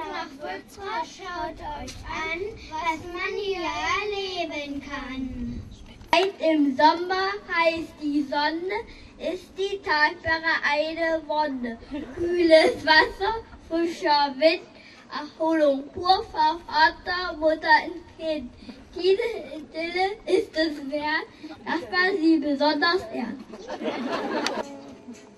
nach Würzburg, schaut euch an, was man hier erleben kann. Weit im Sommer heißt die Sonne, ist die Tatsache eine Wonne. Kühles Wasser, frischer Wind, Erholung pur für Vater, Mutter und Kind. Diese Stille ist es wert, dass man sie besonders ehrt.